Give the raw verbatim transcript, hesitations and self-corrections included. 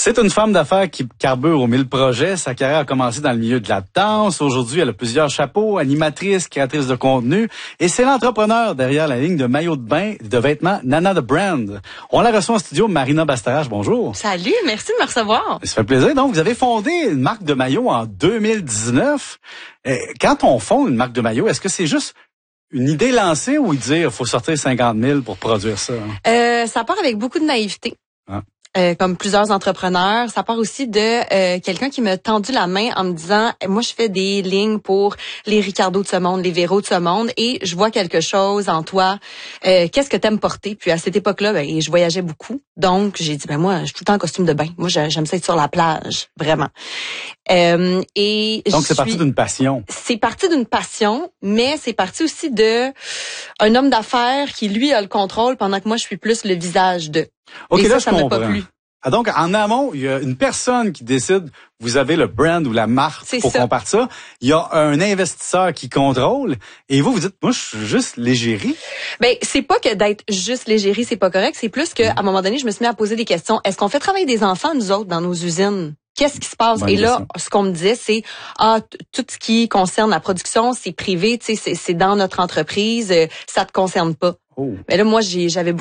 C'est une femme d'affaires qui carbure aux mille projets. Sa carrière a commencé dans le milieu de la danse. Aujourd'hui, elle a plusieurs chapeaux, animatrice, créatrice de contenu. Et c'est l'entrepreneur derrière la ligne de maillots de bain de vêtements Nana the Brand. On la reçoit en studio, Marina Bastarache. Bonjour. Salut, merci de me recevoir. Ça fait plaisir. Donc, vous avez fondé une marque de maillots en deux mille dix-neuf. Quand on fonde une marque de maillots, est-ce que c'est juste une idée lancée ou dire il faut sortir cinquante mille pour produire ça? Euh, ça part avec beaucoup de naïveté. Ah. Euh, comme plusieurs entrepreneurs. Ça part aussi de euh, quelqu'un qui m'a tendu la main en me disant, moi, je fais des lignes pour les Ricardo de ce monde, les Véro de ce monde, et je vois quelque chose en toi. Euh, qu'est-ce que t'aimes porter? Puis à cette époque-là, ben, je voyageais beaucoup. Donc, j'ai dit, ben moi, je suis tout le temps en costume de bain. Moi, j'aime ça être sur la plage, vraiment. Euh, et Donc, c'est parti d'une passion. C'est parti d'une passion, mais c'est parti aussi de un homme d'affaires qui, lui, a le contrôle pendant que moi, je suis plus le visage de. OK, et là, ça, je ça comprends. m'a pas plu. Ah, donc, en amont, il y a une personne qui décide, vous avez le brand ou la marque pour qu'on parte ça. Il y a un investisseur qui contrôle. Et vous, vous dites, moi, je suis juste l'égérie. Ben, c'est pas que d'être juste l'égérie, c'est pas correct. C'est plus que, à un moment donné, je me suis mis à poser des questions. Est-ce qu'on fait travailler des enfants, nous autres, dans nos usines? Qu'est-ce qui se passe? Bonne Et là, question. Ce qu'on me disait, c'est, ah, tout ce qui concerne la production, c'est privé, tu sais, c'est dans notre entreprise, ça te concerne pas. Oh. Mais là, moi, j'avais beaucoup